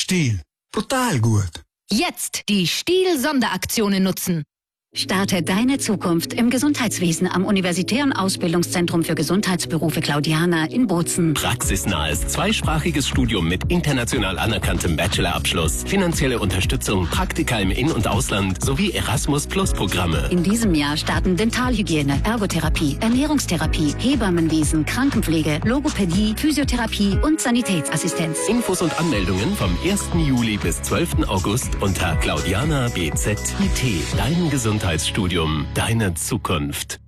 Stiel. Total gut. Jetzt die Stiel-Sonderaktionen nutzen. Starte deine Zukunft im Gesundheitswesen am Universitären Ausbildungszentrum für Gesundheitsberufe Claudiana in Bozen. Praxisnahes zweisprachiges Studium mit international anerkanntem Bachelorabschluss, finanzielle Unterstützung, Praktika im In- und Ausland sowie Erasmus-Plus-Programme. In diesem Jahr starten Dentalhygiene, Ergotherapie, Ernährungstherapie, Hebammenwesen, Krankenpflege, Logopädie, Physiotherapie und Sanitätsassistenz. Infos und Anmeldungen vom 1. Juli bis 12. August unter Claudiana BZIT. Dein Gesundheitsstudium, deine Zukunft.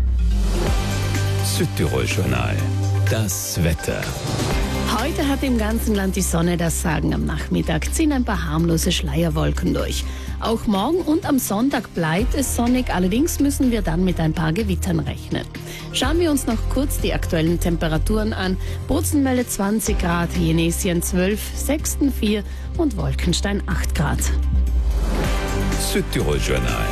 Südtirol-Journal. Das Wetter. Heute hat im ganzen Land die Sonne das Sagen am Nachmittag, ziehen ein paar harmlose Schleierwolken durch. Auch morgen und am Sonntag bleibt es sonnig, allerdings müssen wir dann mit ein paar Gewittern rechnen. Schauen wir uns noch kurz die aktuellen Temperaturen an. Bozen meldet 20 Grad, Jenesien 12, Sexten 4 und Wolkenstein 8 Grad. Südtirol-Journal.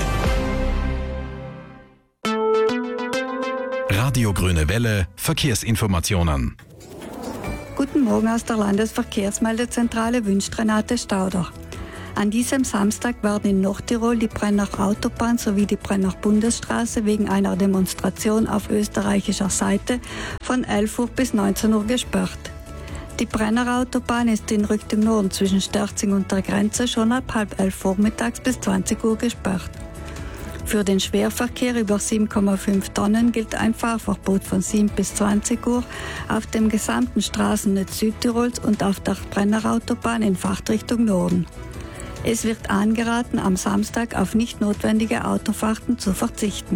Radio Grüne Welle, Verkehrsinformationen. Guten Morgen aus der Landesverkehrsmeldezentrale wünscht Renate Stauder. An diesem Samstag werden in Nordtirol die Brenner Autobahn sowie die Brenner Bundesstraße wegen einer Demonstration auf österreichischer Seite von 11 Uhr bis 19 Uhr gesperrt. Die Brenner Autobahn ist in Richtung Norden zwischen Sterzing und der Grenze schon ab 10:30 vormittags bis 20 Uhr gesperrt. Für den Schwerverkehr über 7,5 Tonnen gilt ein Fahrverbot von 7 bis 20 Uhr auf dem gesamten Straßennetz Südtirols und auf der Brenner Autobahn in Fahrtrichtung Norden. Es wird angeraten, am Samstag auf nicht notwendige Autofahrten zu verzichten.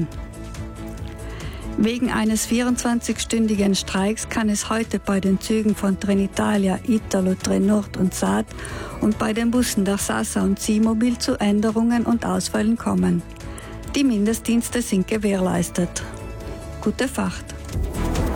Wegen eines 24-stündigen Streiks kann es heute bei den Zügen von Trenitalia, Italo, Trenord und Saat und bei den Bussen der Sasa und Seamobil zu Änderungen und Ausfällen kommen. Die Mindestdienste sind gewährleistet. Gute Fahrt!